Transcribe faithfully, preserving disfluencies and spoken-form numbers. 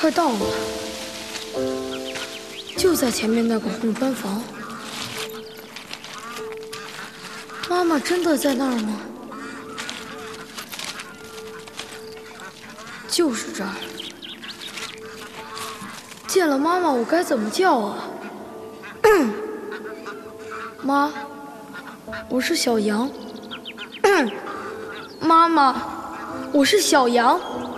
快到了，就在前面那个红砖房。妈妈真的在那儿吗？就是这儿。见了妈妈，我该怎么叫啊？妈，我是小羊。妈妈，我是小羊。